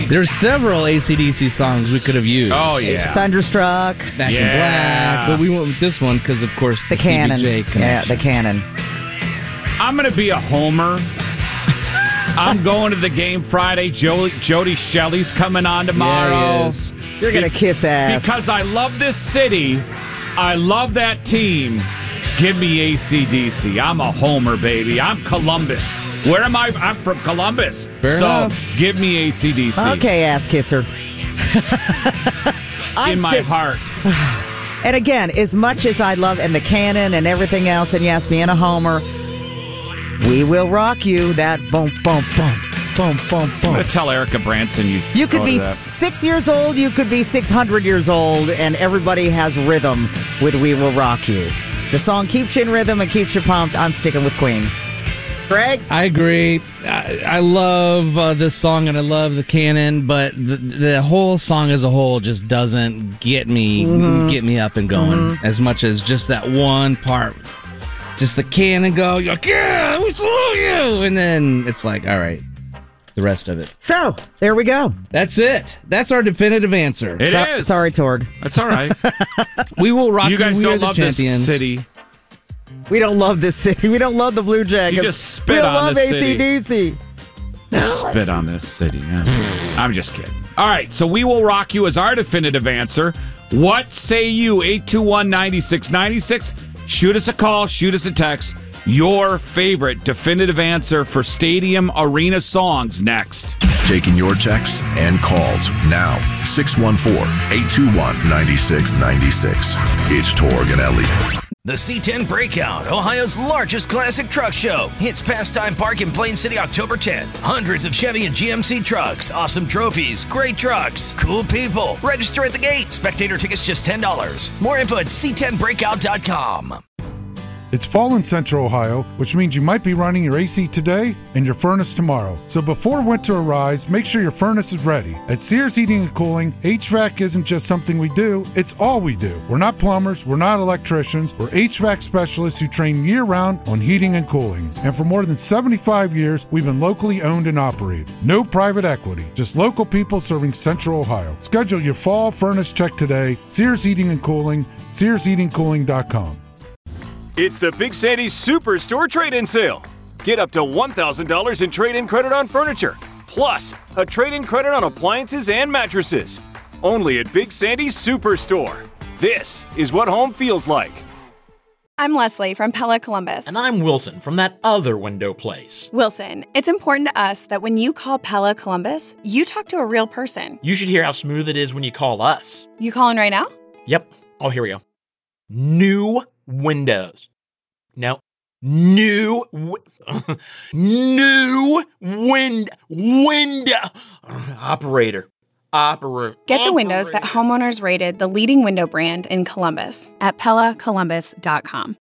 There's several AC/DC songs we could have used. Oh, yeah. Thunderstruck. Back in Black. But we went with this one because, of course, the Canon. CBJ connection. Yeah, the Canon. I'm going to be a homer. I'm going to the game Friday. Jody Shelley's coming on tomorrow. Yeah, he is. You're going to kiss ass. Because I love this city. I love that team. Give me AC/DC. I'm a homer, baby. I'm Columbus. Where am I? I'm from Columbus. Fair enough. Give me AC/DC. Okay, ass kisser. In my heart. And again, as much as I love and the Canon and everything else, and yes, being a homer, We Will Rock You. That boom, boom, boom, boom, boom, boom. I'm going to tell Erica Branson you could be 6 years old, you could be 600 years old, and everybody has rhythm with We Will Rock You. The song keeps you in rhythm and keeps you pumped. I'm sticking with Queen. Greg? I agree. I love this song and I love the Canon, but the whole song as a whole just doesn't get me up and going as much as just that one part. Just the Canon go, you're like, yeah, we salute you, and then it's like, all right, the rest of it. So, there we go. That's it. That's our definitive answer. It is. Sorry, Torg. That's all right. We will rock you. You guys We don't are the love this champions. city. We don't love this city. We don't love the Blue Jackets. You just spit we on love this city. AC/DC. Spit on this city. Yeah. I'm just kidding. All right, so We Will Rock You as our definitive answer. What say you? 821-9696. Shoot us a call. Shoot us a text. Your favorite definitive answer for stadium arena songs next. Taking your texts and calls now. 614-821-9696. It's Torg and Elliott. The C10 Breakout, Ohio's largest classic truck show. Hits Pastime Park in Plain City October 10th. Hundreds of Chevy and GMC trucks, awesome trophies, great trucks, cool people. Register at the gate. Spectator tickets just $10. More info at c10breakout.com. It's fall in Central Ohio, which means you might be running your AC today and your furnace tomorrow. So before winter arrives, make sure your furnace is ready. At Sears Heating and Cooling, HVAC isn't just something we do, it's all we do. We're not plumbers, we're not electricians, we're HVAC specialists who train year-round on heating and cooling. And for more than 75 years, we've been locally owned and operated. No private equity, just local people serving Central Ohio. Schedule your fall furnace check today. Sears Heating and Cooling, SearsHeatingCooling.com. It's the Big Sandy's Superstore Trade-In Sale. Get up to $1,000 in trade-in credit on furniture, plus a trade-in credit on appliances and mattresses. Only at Big Sandy's Superstore. This is what home feels like. I'm Leslie from Pella Columbus. And I'm Wilson from that other window place. Wilson, it's important to us that when you call Pella Columbus, you talk to a real person. You should hear how smooth it is when you call us. You calling right now? Yep. Oh, here we go. New windows. No. New window. Operator. Get the windows that homeowners rated the leading window brand in Columbus at PellaColumbus.com.